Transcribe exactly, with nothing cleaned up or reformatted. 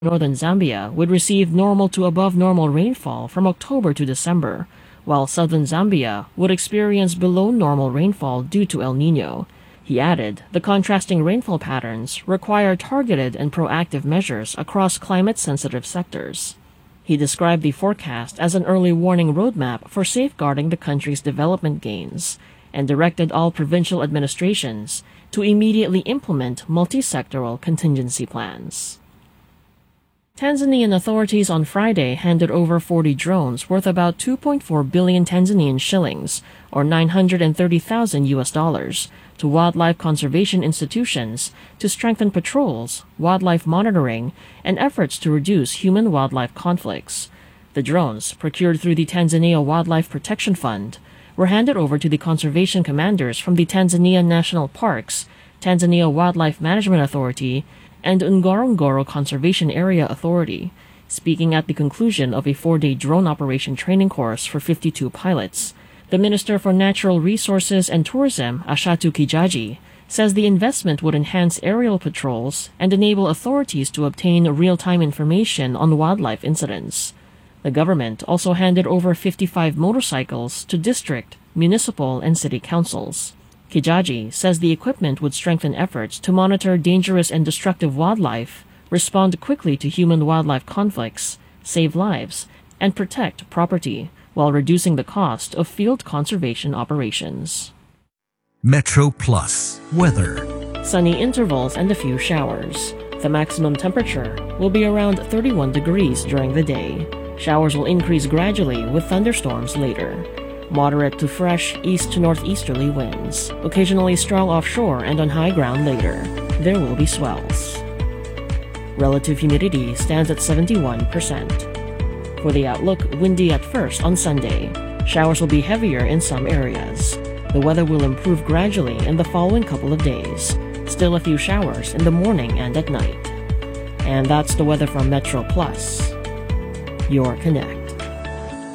Northern Zambia would receive normal to above normal rainfall from October to December, while southern Zambia would experience below normal rainfall due to El Niño. He added, the contrasting rainfall patterns require targeted and proactive measures across climate-sensitive sectors. He described the forecast as an early warning roadmap for safeguarding the country's development gains, and directed all provincial administrations to immediately implement multi-sectoral contingency plans. Tanzanian authorities on Friday handed over forty drones worth about two point four billion Tanzanian shillings, or nine hundred thirty thousand U S dollars, to wildlife conservation institutions to strengthen patrols, wildlife monitoring, and efforts to reduce human-wildlife conflicts. The drones, procured through the Tanzania Wildlife Protection Fund, were handed over to the conservation commanders from the Tanzania National Parks, Tanzania Wildlife Management Authority, and Ngorongoro Conservation Area Authority. Speaking at the conclusion of a four-day drone operation training course for fifty-two pilots, the Minister for Natural Resources and Tourism, Ashatu Kijaji, says the investment would enhance aerial patrols and enable authorities to obtain real-time information on wildlife incidents. The government also handed over fifty-five motorcycles to district, municipal, and city councils. Kijaji says the equipment would strengthen efforts to monitor dangerous and destructive wildlife, respond quickly to human-wildlife conflicts, save lives, and protect property, while reducing the cost of field conservation operations. Metro Plus weather. Sunny intervals and a few showers. The maximum temperature will be around thirty-one degrees during the day. Showers will increase gradually with thunderstorms later. Moderate to fresh east to northeasterly winds, occasionally strong offshore and on high ground later. There will be swells. Relative humidity stands at seventy-one percent. For the outlook, windy at first on Sunday. Showers will be heavier in some areas. The weather will improve gradually in the following couple of days. Still a few showers in the morning and at night. And that's the weather from Metro Plus, your connect.